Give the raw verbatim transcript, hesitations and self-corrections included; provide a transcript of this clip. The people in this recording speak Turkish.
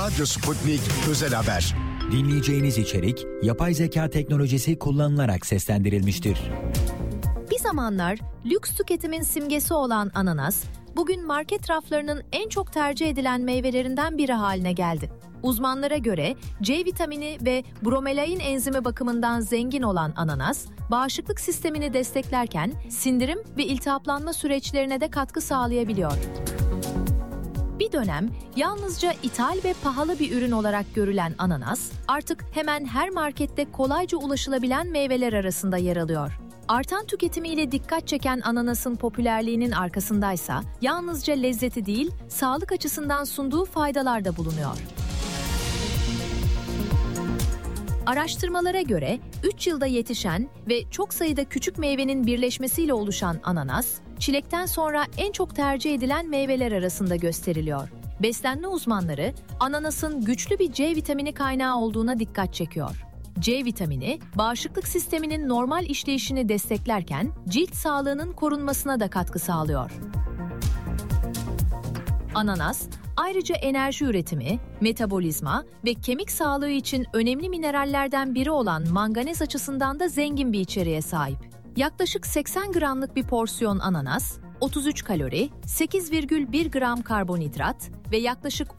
Radyo Sputnik Özel Haber. Dinleyeceğiniz içerik yapay zeka teknolojisi kullanılarak seslendirilmiştir. Bir zamanlar lüks tüketimin simgesi olan ananas, bugün market raflarının en çok tercih edilen meyvelerinden biri haline geldi. Uzmanlara göre C vitamini ve bromelain enzimi bakımından zengin olan ananas, bağışıklık sistemini desteklerken sindirim ve iltihaplanma süreçlerine de katkı sağlayabiliyor. Bir dönem yalnızca ithal ve pahalı bir ürün olarak görülen ananas, artık hemen her markette kolayca ulaşılabilen meyveler arasında yer alıyor. Artan tüketimiyle dikkat çeken ananasın popülerliğinin arkasındaysa yalnızca lezzeti değil, sağlık açısından sunduğu faydalar da bulunuyor. Araştırmalara göre üç yılda yetişen ve çok sayıda küçük meyvenin birleşmesiyle oluşan ananas, çilekten sonra en çok tercih edilen meyveler arasında gösteriliyor. Beslenme uzmanları, ananasın güçlü bir C vitamini kaynağı olduğuna dikkat çekiyor. C vitamini, bağışıklık sisteminin normal işleyişini desteklerken cilt sağlığının korunmasına da katkı sağlıyor. Ananas, ayrıca enerji üretimi, metabolizma ve kemik sağlığı için önemli minerallerden biri olan manganez açısından da zengin bir içeriğe sahip. Yaklaşık seksen gramlık bir porsiyon ananas, otuz üç kalori, sekiz virgül bir gram karbonhidrat ve yaklaşık